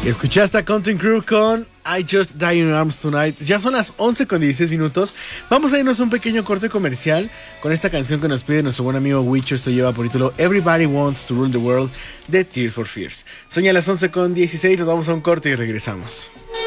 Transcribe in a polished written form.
Escuchaste a Counting Crew con I Just Die in Your Arms Tonight. Ya son las 11:16. Vamos a irnos a un pequeño corte comercial con esta canción que nos pide nuestro buen amigo Wicho. Esto lleva por título Everybody Wants to Rule the World de Tears for Fears. Son ya las 11:16, nos vamos a un corte y regresamos.